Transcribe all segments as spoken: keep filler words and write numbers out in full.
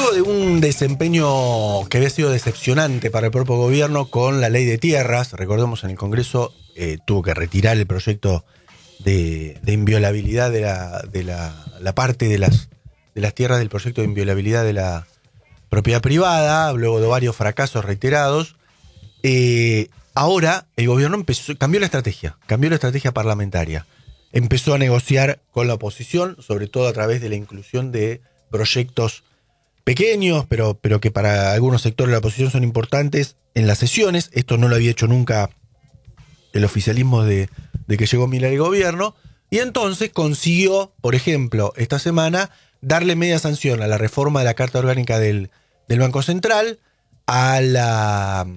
Luego de un desempeño que había sido decepcionante para el propio gobierno con la ley de tierras, recordemos en el Congreso eh, tuvo que retirar el proyecto de, de inviolabilidad de, la, de la, la parte de las, de las tierras del proyecto de inviolabilidad de la propiedad privada, luego de varios fracasos reiterados. Eh, ahora el gobierno empezó, cambió la estrategia, cambió la estrategia parlamentaria. Empezó a negociar con la oposición, sobre todo a través de la inclusión de proyectos pequeños, pero, pero que para algunos sectores de la oposición son importantes en las sesiones. Esto no lo había hecho nunca el oficialismo de, de que llegó Milei al gobierno. Y entonces consiguió, por ejemplo, esta semana, darle media sanción a la reforma de la Carta Orgánica del, del Banco Central, a la...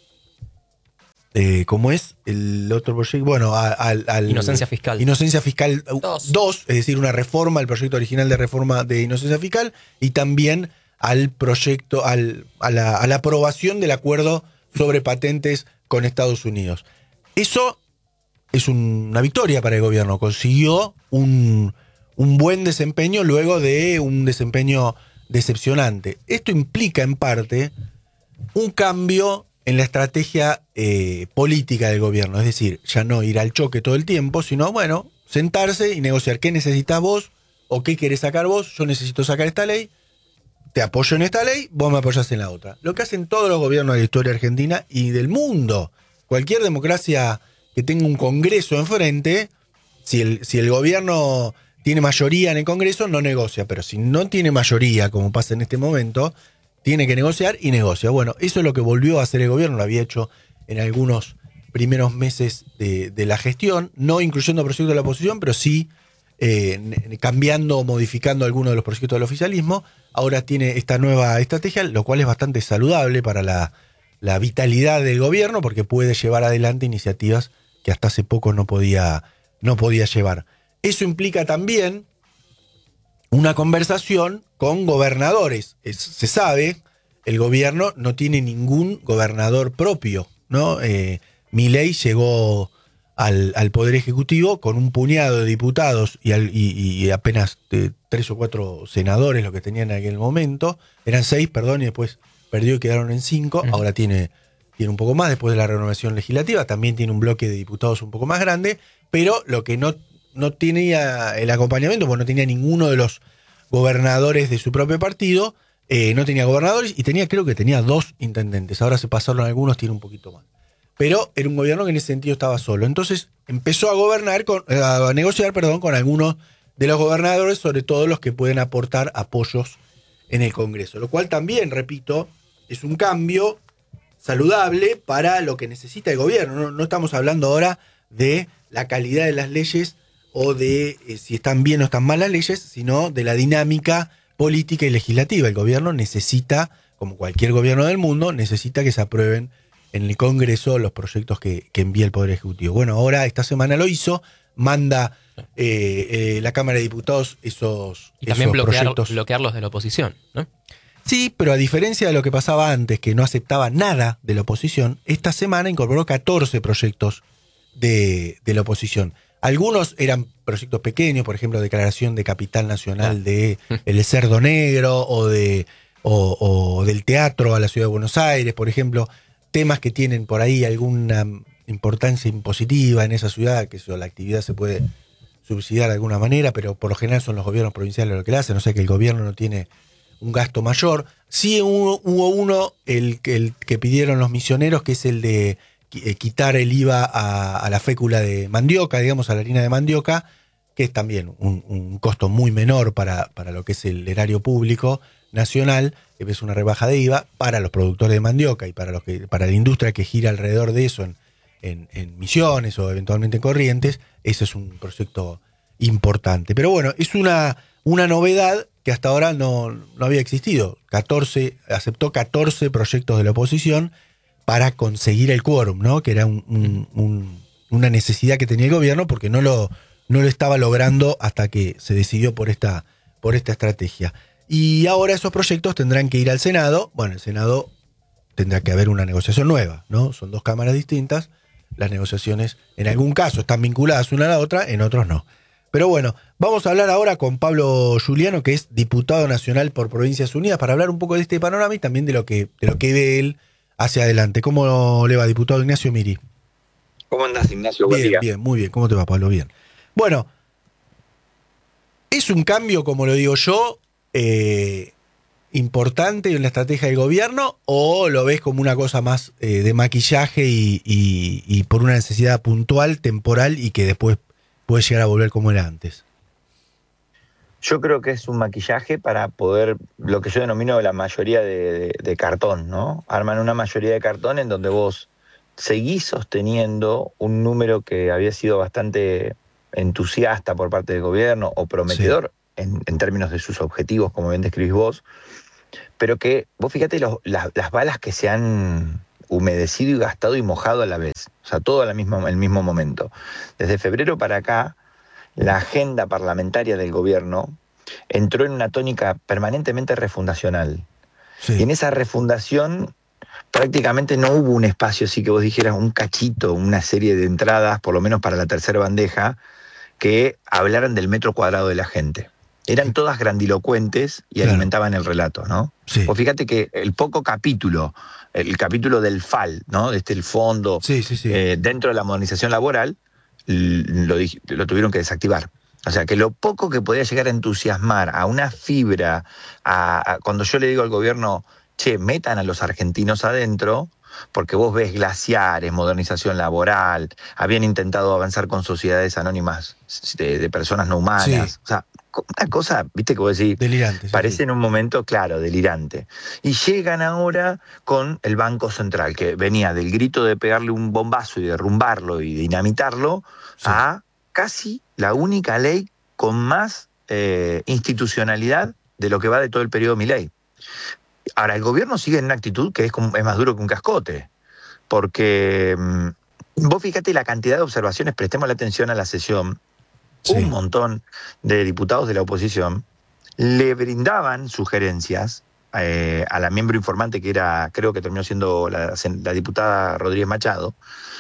Eh, ¿Cómo es el otro proyecto? Bueno, al... al Inocencia Fiscal. Inocencia Fiscal dos, es decir, una reforma, el proyecto original de reforma de Inocencia Fiscal, y también al proyecto, al, a, la, a la aprobación del acuerdo sobre patentes con Estados Unidos. Eso es un, una victoria para el gobierno. Consiguió un, un buen desempeño luego de un desempeño decepcionante. Esto implica en parte un cambio en la estrategia eh, política del gobierno. Es decir, ya no ir al choque todo el tiempo, sino, bueno, sentarse y negociar qué necesitas vos o qué querés sacar vos. Yo necesito sacar esta ley, te apoyo en esta ley, vos me apoyás en la otra. Lo que hacen todos los gobiernos de la historia argentina y del mundo. Cualquier democracia que tenga un Congreso enfrente, si el, si el gobierno tiene mayoría en el Congreso, no negocia. Pero si no tiene mayoría, como pasa en este momento, tiene que negociar y negocia. Bueno, eso es lo que volvió a hacer el gobierno, lo había hecho en algunos primeros meses de, de la gestión, no incluyendo proyectos de la oposición, pero sí eh, cambiando o modificando algunos de los proyectos del oficialismo. Ahora tiene esta nueva estrategia, lo cual es bastante saludable para la, la vitalidad del gobierno, porque puede llevar adelante iniciativas que hasta hace poco no podía, no podía llevar. Eso implica también una conversación con gobernadores. Es, se sabe, el gobierno no tiene ningún gobernador propio, ¿no? Eh, Milei llegó al, al Poder Ejecutivo con un puñado de diputados y, al, y, y apenas de tres o cuatro senadores, lo que tenían en aquel momento. Eran seis, perdón, y después perdió y quedaron en cinco. Uh-huh. Ahora tiene, tiene un poco más después de la renovación legislativa. También tiene un bloque de diputados un poco más grande, pero lo que no, no tenía el acompañamiento, pues no tenía ninguno de los gobernadores de su propio partido, eh, no tenía gobernadores y tenía, creo que tenía dos intendentes. Ahora se pasaron algunos, tiene un poquito más. Pero era un gobierno que en ese sentido estaba solo. Entonces empezó a gobernar, con, a negociar, perdón, con algunos de los gobernadores, sobre todo los que pueden aportar apoyos en el Congreso. Lo cual también, repito, es un cambio saludable para lo que necesita el gobierno. No, no estamos hablando ahora de la calidad de las leyes o de eh, si están bien o están mal las leyes, sino de la dinámica política y legislativa. El gobierno necesita, como cualquier gobierno del mundo, necesita que se aprueben en el Congreso los proyectos que, que envía el Poder Ejecutivo. Bueno, ahora esta semana lo hizo, manda eh, eh, la Cámara de Diputados esos, y también esos bloquear, proyectos. bloquearlos de la oposición, ¿no? Sí, pero a diferencia de lo que pasaba antes, que no aceptaba nada de la oposición, esta semana incorporó catorce proyectos de, de la oposición. Algunos eran proyectos pequeños, por ejemplo, declaración de capital nacional de el Cerdo Negro o, de, o, o del teatro a la Ciudad de Buenos Aires, por ejemplo, temas que tienen por ahí alguna importancia impositiva en esa ciudad, que eso, la actividad se puede subsidiar de alguna manera, pero por lo general son los gobiernos provinciales los que lo hacen, o sea que el gobierno no tiene un gasto mayor. Sí hubo, hubo uno, el, el que pidieron los misioneros, que es el de quitar el I V A a, a la fécula de mandioca, digamos, a la harina de mandioca, que es también un, un costo muy menor para, para lo que es el erario público nacional, que es una rebaja de I V A para los productores de mandioca y para los que para la industria que gira alrededor de eso en, en, en Misiones o eventualmente en Corrientes. Ese es un proyecto importante. Pero bueno, es una, una novedad que hasta ahora no, no había existido. catorce, aceptó catorce proyectos de la oposición para conseguir el quórum, ¿no? Que era un, un, un, una necesidad que tenía el gobierno porque no lo, no lo estaba logrando hasta que se decidió por esta, por esta estrategia. Y ahora esos proyectos tendrán que ir al Senado. Bueno, el Senado tendrá que haber una negociación nueva, ¿no? Son dos cámaras distintas. Las negociaciones en algún caso están vinculadas una a la otra, en otros no. Pero bueno, vamos a hablar ahora con Pablo Giuliano, que es diputado nacional por Provincias Unidas, para hablar un poco de este panorama y también de lo que, de lo que ve él hacia adelante. ¿Cómo le va, diputado Ignacio Miri? ¿Cómo andás, Ignacio? Buen Bien, día. bien, muy bien. ¿Cómo te va, Pablo? Bien. Bueno, es un cambio, como lo digo yo, eh, importante en la estrategia del gobierno, o lo ves como una cosa más eh, de maquillaje y, y, y por una necesidad puntual, temporal, y que después puede llegar a volver como era antes? Yo creo que es un maquillaje para poder, lo que yo denomino la mayoría de, de, de cartón, ¿no? Arman una mayoría de cartón en donde vos seguís sosteniendo un número que había sido bastante entusiasta por parte del gobierno o prometedor sí. en, en términos de sus objetivos, como bien describís vos, pero que vos fíjate los, las, las balas que se han humedecido y gastado y mojado a la vez, o sea, todo al mismo, el mismo momento. Desde febrero para acá, la agenda parlamentaria del gobierno entró en una tónica permanentemente refundacional. Sí. Y en esa refundación prácticamente no hubo un espacio así que vos dijeras un cachito, una serie de entradas, por lo menos para la tercera bandeja, que hablaran del metro cuadrado de la gente. Eran todas grandilocuentes y claro. alimentaban el relato, ¿no? Sí. Vos fíjate que el poco capítulo, el capítulo del F A L, ¿no? Este, el fondo, sí, sí, sí. Eh, dentro de la modernización laboral, lo, lo tuvieron que desactivar. O sea, que lo poco que podía llegar a entusiasmar a una fibra, a, a, cuando yo le digo al gobierno, che, metan a los argentinos adentro, porque vos ves glaciares, modernización laboral, habían intentado avanzar con sociedades anónimas de, de personas no humanas. Sí. O sea, una cosa, viste que vos decís, delirante, parece sí. en un momento, claro, delirante. Y llegan ahora con el Banco Central, que venía del grito de pegarle un bombazo y derrumbarlo y dinamitarlo, sí. a casi la única ley con más eh, institucionalidad de lo que va de todo el periodo Milei. Ahora, el gobierno sigue en una actitud que es, como, es más duro que un cascote, porque mmm, vos fíjate la cantidad de observaciones, prestemos la atención a la sesión, sí. un montón de diputados de la oposición le brindaban sugerencias eh, a la miembro informante que era, creo que terminó siendo la, la diputada Rodríguez Machado,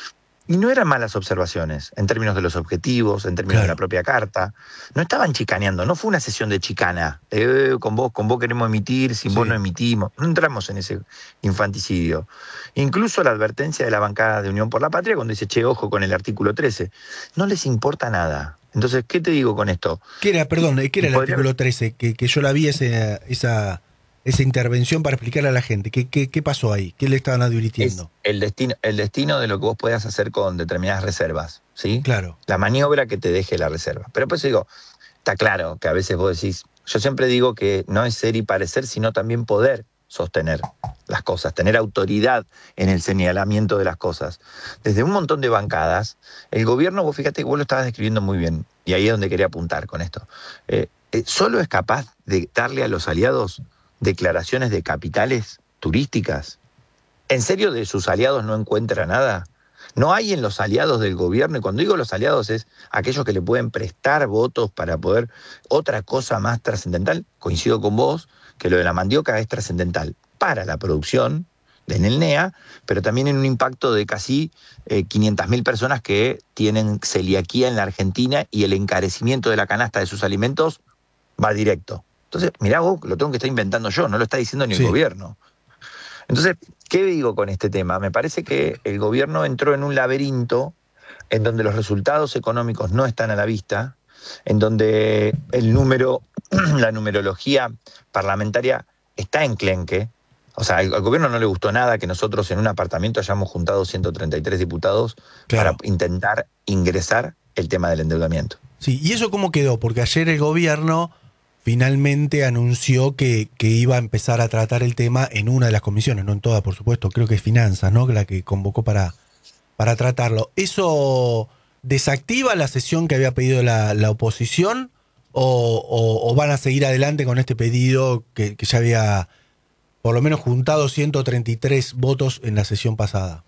y no eran malas observaciones en términos de los objetivos, en términos claro. de la propia carta. No estaban chicaneando, no fue una sesión de chicana. Eh, con vos, con vos queremos emitir, sin sí. vos no emitimos. No entramos en ese infanticidio. Incluso la advertencia de la bancada de Unión por la Patria cuando dice, che, ojo con el artículo trece. No les importa nada. Entonces, ¿qué te digo con esto? ¿Qué era, perdón, qué era el artículo trece? Que, que yo la vi ese, esa... esa intervención para explicarle a la gente. ¿Qué, qué, qué pasó ahí? ¿Qué le estaban advirtiendo? Es el destino, el destino de lo que vos puedas hacer con determinadas reservas, ¿sí? Claro. La maniobra que te deje la reserva. Pero pues digo, está claro que a veces vos decís, yo siempre digo que no es ser y parecer, sino también poder sostener las cosas, tener autoridad en el señalamiento de las cosas. Desde un montón de bancadas, el gobierno, vos fíjate que vos lo estabas describiendo muy bien, y ahí es donde quería apuntar con esto. Eh, eh, solo es capaz de darle a los aliados declaraciones de capitales turísticas. ¿En serio de sus aliados no encuentra nada? No hay en los aliados del gobierno, y cuando digo los aliados es aquellos que le pueden prestar votos para poder otra cosa más trascendental. Coincido con vos que lo de la mandioca es trascendental para la producción en el N E A, pero también en un impacto de casi eh, quinientas mil personas que tienen celiaquía en la Argentina y el encarecimiento de la canasta de sus alimentos va directo. Entonces, mirá vos, lo tengo que estar inventando yo, no lo está diciendo ni el sí. gobierno. Entonces, ¿qué digo con este tema? Me parece que el gobierno entró en un laberinto en donde los resultados económicos no están a la vista, en donde el número, la numerología parlamentaria está enclenque. O sea, al, al gobierno no le gustó nada que nosotros en un apartamento hayamos juntado ciento treinta y tres diputados claro. para intentar ingresar el tema del endeudamiento. Sí, ¿y eso cómo quedó? Porque ayer el gobierno finalmente anunció que, que iba a empezar a tratar el tema en una de las comisiones, no en todas, por supuesto, creo que es Finanzas, ¿no? La que convocó para, para tratarlo. ¿Eso desactiva la sesión que había pedido la, la oposición o, o, o van a seguir adelante con este pedido que, que ya había por lo menos juntado ciento treinta y tres votos en la sesión pasada?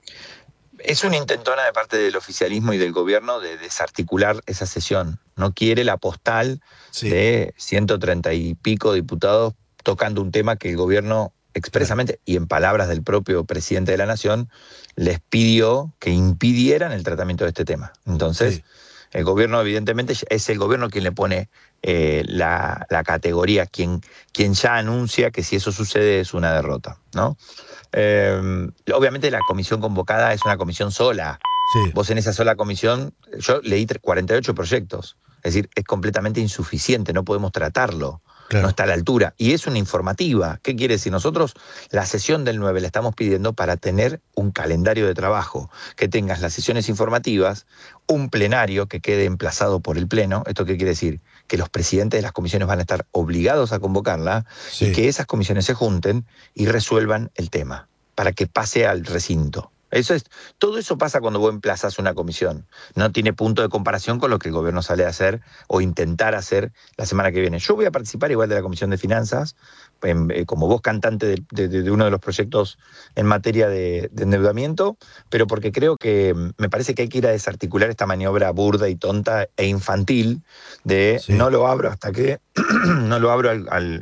Es una intentona de parte del oficialismo y del gobierno de desarticular esa sesión. No quiere la postal sí. de ciento treinta y pico diputados tocando un tema que el gobierno expresamente, claro. y en palabras del propio presidente de la Nación, les pidió que impidieran el tratamiento de este tema. Entonces, sí. El gobierno, evidentemente, es el gobierno quien le pone eh, la, la categoría, quien, quien ya anuncia que si eso sucede es una derrota, ¿no? Eh, obviamente la comisión convocada es una comisión sola. Sí. Vos en esa sola comisión, yo leí cuarenta y ocho proyectos, es decir, es completamente insuficiente, no podemos tratarlo. Claro. No está a la altura. Y es una informativa. ¿Qué quiere decir? Nosotros la sesión del nueve la estamos pidiendo para tener un calendario de trabajo, que tengas las sesiones informativas, un plenario que quede emplazado por el Pleno. ¿Esto qué quiere decir? Que los presidentes de las comisiones van a estar obligados a convocarla, sí, y que esas comisiones se junten y resuelvan el tema para que pase al recinto. Eso es, todo eso pasa cuando vos emplazás una comisión. No tiene punto de comparación con lo que el gobierno sale a hacer o intentar hacer la semana que viene. Yo voy a participar igual de la Comisión de Finanzas, en, eh, como voz cantante de, de, de uno de los proyectos en materia de, de endeudamiento, pero porque creo que me parece que hay que ir a desarticular esta maniobra burda y tonta e infantil de sí. no lo abro hasta que no lo abro al... al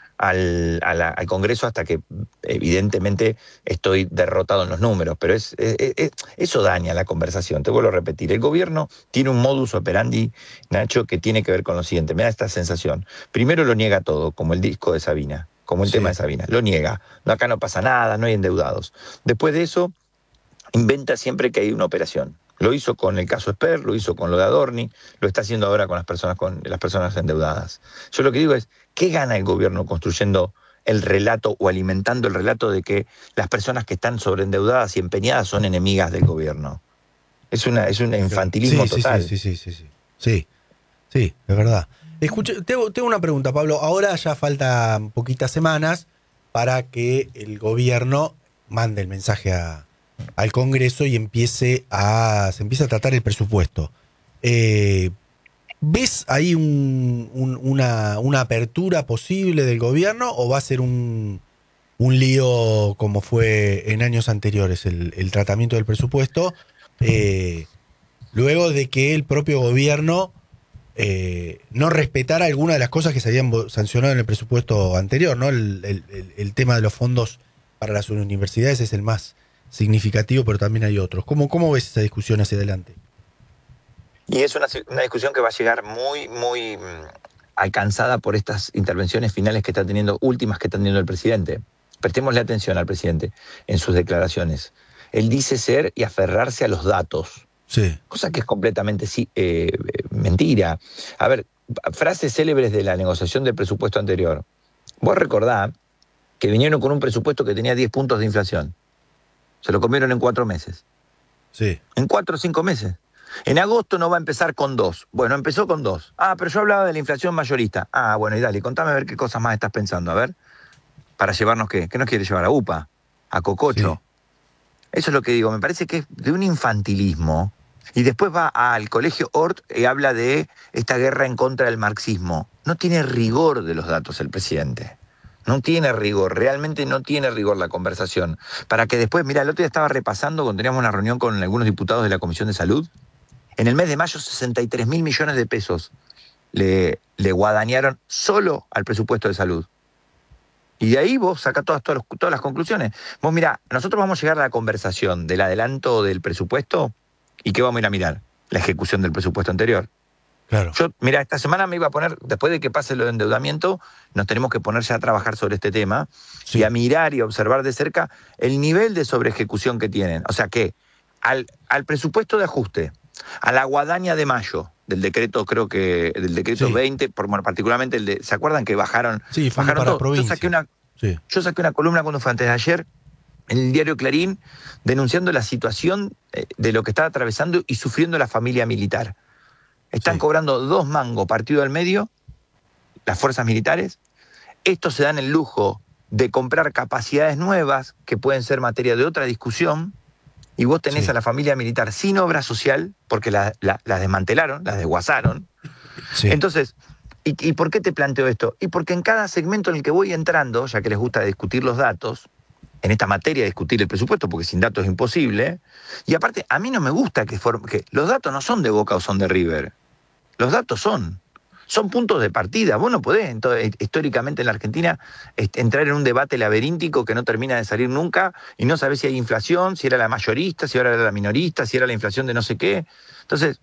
Al, a la, al Congreso hasta que evidentemente estoy derrotado en los números, pero es, es, es, eso daña la conversación. Te vuelvo a repetir, el gobierno tiene un modus operandi, Nacho, que tiene que ver con lo siguiente, me da esta sensación. Primero lo niega todo, como el disco de Sabina, como el sí. tema de Sabina, lo niega, no, acá no pasa nada, no hay endeudados. Después de eso, inventa siempre que hay una operación. Lo hizo con el caso Esper, lo hizo con lo de Adorni, lo está haciendo ahora con las personas con las personas endeudadas. Yo lo que digo es, ¿qué gana el gobierno construyendo el relato o alimentando el relato de que las personas que están sobreendeudadas y empeñadas son enemigas del gobierno? Es una es un infantilismo sí, total. Sí, sí, sí, sí, sí. Sí, sí, es verdad. Escucha, tengo, tengo una pregunta, Pablo. Ahora ya faltan poquitas semanas para que el gobierno mande el mensaje a al Congreso y empiece a se empieza a tratar el presupuesto. Eh, ¿Ves ahí un, un, una, una apertura posible del gobierno o va a ser un, un lío como fue en años anteriores el, el tratamiento del presupuesto? Eh, luego de que el propio gobierno eh, no respetara alguna de las cosas que se habían sancionado en el presupuesto anterior, ¿no? El, el, el, el tema de los fondos para las universidades es el más significativo, pero también hay otros. ¿Cómo, cómo ves esa discusión hacia adelante? Y es una, una discusión que va a llegar muy, muy mmm, alcanzada por estas intervenciones finales que está teniendo, últimas que está teniendo el presidente. Prestémosle atención al presidente en sus declaraciones. Él dice ser y aferrarse a los datos. Sí. Cosa que es completamente sí, eh, mentira. A ver, frases célebres de la negociación del presupuesto anterior. Vos recordá que vinieron con un presupuesto que tenía diez puntos de inflación. Se lo comieron en cuatro meses. Sí. En cuatro o cinco meses. En agosto no va a empezar con dos. Bueno, empezó con dos. Ah, pero yo hablaba de la inflación mayorista. Ah, bueno, y dale, contame a ver qué cosas más estás pensando. A ver, para llevarnos qué. ¿Qué nos quiere llevar? ¿A UPA? ¿A Cococho? Sí. Eso es lo que digo. Me parece que es de un infantilismo. Y después va al colegio Hort y habla de esta guerra en contra del marxismo. No tiene rigor de los datos el presidente. No tiene rigor, realmente no tiene rigor la conversación. Para que después, mira, el otro día estaba repasando cuando teníamos una reunión con algunos diputados de la Comisión de Salud. En el mes de mayo, sesenta y tres mil millones de pesos le, le guadañaron solo al presupuesto de salud. Y de ahí vos sacás todas, todas, todas las conclusiones. Vos mirá, nosotros vamos a llegar a la conversación del adelanto del presupuesto y ¿qué vamos a ir a mirar? La ejecución del presupuesto anterior. Claro. Yo, mira, esta semana me iba a poner, después de que pase lo de endeudamiento, nos tenemos que poner ya a trabajar sobre este tema sí. y a mirar y a observar de cerca el nivel de sobreejecución que tienen. O sea que al, al presupuesto de ajuste, a la guadaña de mayo, del decreto, creo que, del decreto sí. veinte, por, bueno, particularmente el de, ¿se acuerdan que bajaron? Sí, bajaron para todo. Provincia. Yo saqué una, sí. yo saqué una columna cuando fue antes de ayer, en el diario Clarín, denunciando la situación de lo que está atravesando y sufriendo la familia militar. Están sí. cobrando dos mangos partido al medio, las fuerzas militares. Estos se dan el lujo de comprar capacidades nuevas que pueden ser materia de otra discusión. Y vos tenés sí. a la familia militar sin obra social, porque las la, la desmantelaron, las desguazaron. Sí. Entonces, ¿y, ¿y por qué te planteo esto? Y porque en cada segmento en el que voy entrando, ya que les gusta discutir los datos, en esta materia discutir el presupuesto, porque sin datos es imposible, y aparte, a mí no me gusta que, form- que los datos no son de Boca o son de River. Los datos son, son puntos de partida. Vos no podés, entonces, históricamente en la Argentina, entrar en un debate laberíntico que no termina de salir nunca y no sabés si hay inflación, si era la mayorista, si ahora era la minorista, si era la inflación de no sé qué. Entonces,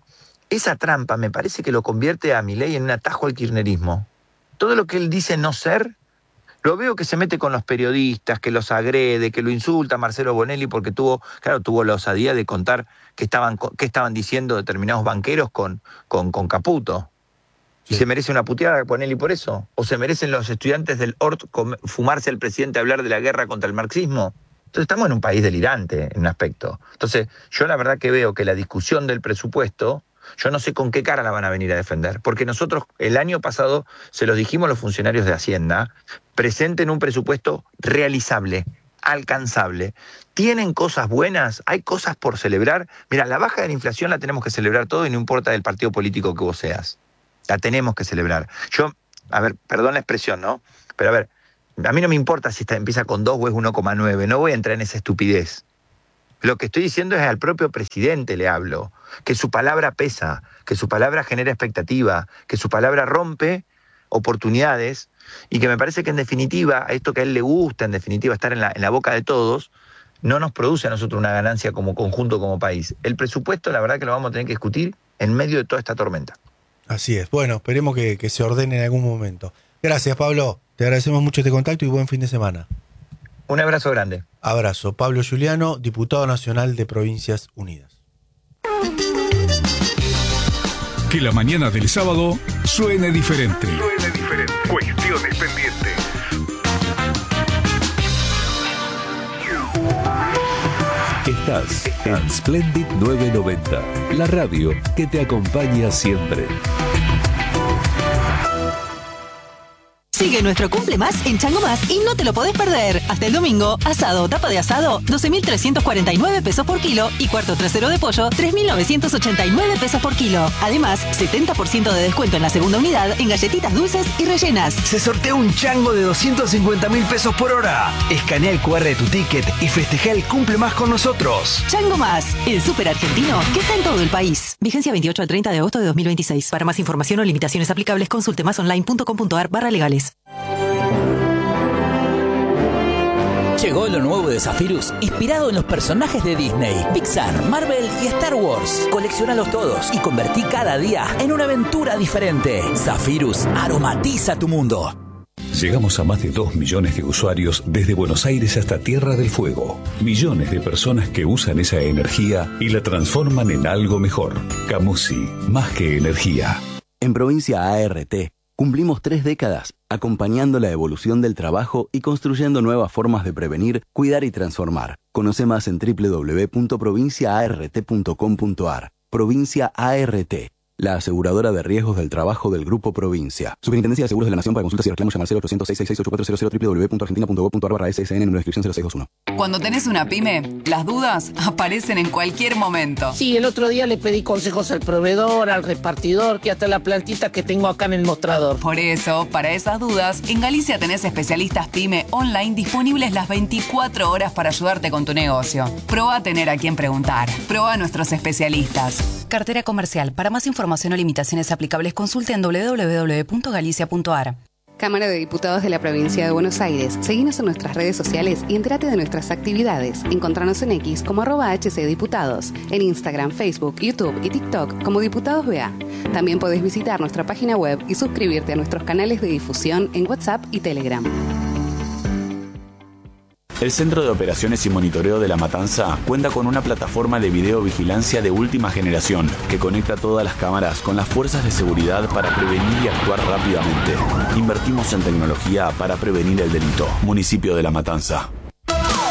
esa trampa me parece que lo convierte a Milei en un atajo al kirchnerismo. Todo lo que él dice no ser, lo veo que se mete con los periodistas, que los agrede, que lo insulta a Marcelo Bonelli porque tuvo, claro, tuvo la osadía de contar qué estaban, qué estaban diciendo determinados banqueros con, con, con Caputo. ¿Y se merece una puteada Bonelli por eso? ¿O se merecen los estudiantes del O R T fumarse al presidente a hablar de la guerra contra el marxismo? Entonces estamos en un país delirante en un aspecto. Entonces yo la verdad que veo que la discusión del presupuesto, yo no sé con qué cara la van a venir a defender. Porque nosotros el año pasado se los dijimos a los funcionarios de Hacienda, presenten un presupuesto realizable, alcanzable. ¿Tienen cosas buenas? ¿Hay cosas por celebrar? Mira, la baja de la inflación la tenemos que celebrar todo y no importa del partido político que vos seas. La tenemos que celebrar. Yo, a ver, perdón la expresión, ¿no? Pero a ver, a mí no me importa si esta empieza con dos o es uno coma nueve. No voy a entrar en esa estupidez. Lo que estoy diciendo es al propio presidente le hablo. Que su palabra pesa, que su palabra genera expectativa, que su palabra rompe oportunidades y que me parece que en definitiva, a esto que a él le gusta, en definitiva estar en la, en la boca de todos, no nos produce a nosotros una ganancia como conjunto, como país. El presupuesto, la verdad que lo vamos a tener que discutir en medio de toda esta tormenta. Así es. Bueno, esperemos que, que se ordene en algún momento. Gracias, Pablo. Te agradecemos mucho este contacto y buen fin de semana. Un abrazo grande. Abrazo. Pablo Giuliano, diputado nacional de Provincias Unidas. Que la mañana del sábado suene diferente. Suene diferente. Cuestiones pendientes. Estás en Splendid novecientos noventa, la radio que te acompaña siempre. Sigue nuestro Cumple Más en Chango Más y no te lo podés perder. Hasta el domingo, asado, tapa de asado, doce mil trescientos cuarenta y nueve pesos por kilo y cuarto trasero de pollo, tres mil novecientos ochenta y nueve pesos por kilo. Además, setenta por ciento de descuento en la segunda unidad en galletitas dulces y rellenas. Se sortea un chango de doscientos cincuenta mil pesos por hora. Escanea el cu erre de tu ticket y festeja el Cumple Más con nosotros. Chango Más, el súper argentino que está en todo el país. Vigencia veintiocho al treinta de agosto de dos mil veintiséis. Para más información o limitaciones aplicables, consulte masonline punto com punto ar barra legales. Llegó lo nuevo de Zephyrus, inspirado en los personajes de Disney, Pixar, Marvel y Star Wars. Colecciónalos todos y convertí cada día en una aventura diferente. Zephyrus aromatiza tu mundo. Llegamos a más de dos millones de usuarios desde Buenos Aires hasta Tierra del Fuego. Millones de personas que usan esa energía y la transforman en algo mejor. Camusi, más que energía. En Provincia A R T cumplimos tres décadas acompañando la evolución del trabajo y construyendo nuevas formas de prevenir, cuidar y transformar. Conoce más en doble u doble u doble u punto provincia a r t punto com punto ar. Provincia A R T, la aseguradora de riesgos del trabajo del Grupo Provincia. Superintendencia de Seguros de la Nación. Para consultas y reclamos llama al cero ochocientos, seiscientos sesenta y seis, ochenta y cuatro cero cero, doble u doble u doble u punto argentina punto gob punto ar barra S S N, número de inscripción cero seis dos uno. Cuando tenés una pyme, las dudas aparecen en cualquier momento. Sí, el otro día le pedí consejos al proveedor, al repartidor, que hasta la plantita que tengo acá en el mostrador. Por eso, para esas dudas, en Galicia tenés especialistas pyme online disponibles las veinticuatro horas para ayudarte con tu negocio. Probá a tener a quien preguntar. Probá a nuestros especialistas. Cartera comercial. Para más información o limitaciones aplicables, consulte en doble u doble u doble u punto galicia punto ar. Cámara de Diputados de la Provincia de Buenos Aires. Seguinos en nuestras redes sociales y entérate de nuestras actividades. Encontranos en X como arroba hcdiputados, en Instagram, Facebook, YouTube y TikTok como Diputados B A. También podés visitar nuestra página web y suscribirte a nuestros canales de difusión en WhatsApp y Telegram. El Centro de Operaciones y Monitoreo de La Matanza cuenta con una plataforma de videovigilancia de última generación que conecta todas las cámaras con las fuerzas de seguridad para prevenir y actuar rápidamente. Invertimos en tecnología para prevenir el delito. Municipio de La Matanza.